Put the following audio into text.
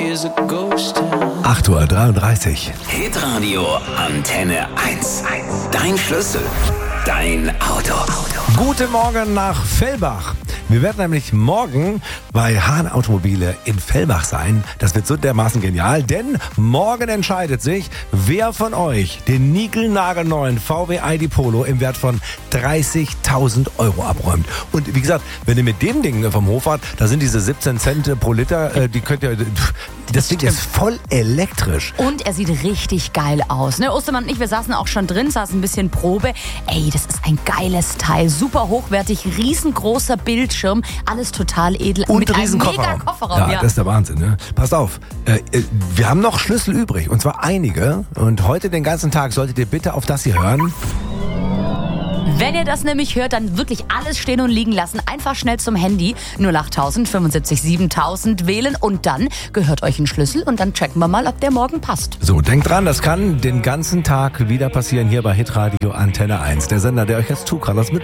is a ghost town. 8:33 Uhr. Hitradio Antenne 1. Dein Schlüssel. Dein Auto. Guten Morgen nach Fellbach. Wir werden nämlich morgen bei Hahn Automobile in Fellbach sein. Das wird so dermaßen genial, denn morgen entscheidet sich, wer von euch den niegelnagelneuen VW ID Polo im Wert von 30.000 Euro abräumt. Und wie gesagt, wenn ihr mit dem Ding vom Hof fahrt, da sind diese 17 Cent pro Liter, die könnt ihr... Das Ding ist voll elektrisch. Und er sieht richtig geil aus. Ne? Ostermann und ich, wir saßen auch schon drin, saßen ein bisschen Probe. Ey, das ist ein geiles Teil. Super hochwertig, riesengroßer Bildschirm. Alles total edel. Und mit riesen einem mega Kofferraum. Ja, das ist der Wahnsinn. Ne? Passt auf, wir haben noch Schlüssel übrig. Und zwar einige. Und heute den ganzen Tag solltet ihr bitte auf das hier hören. Wenn ihr das nämlich hört, dann wirklich alles stehen und liegen lassen. Einfach schnell zum Handy 08000 75 7000 wählen und dann gehört euch ein Schlüssel und dann checken wir mal, ob der morgen passt. So, denkt dran, das kann den ganzen Tag wieder passieren hier bei Hitradio Antenne 1. Der Sender, der euch jetzt zukraut, mit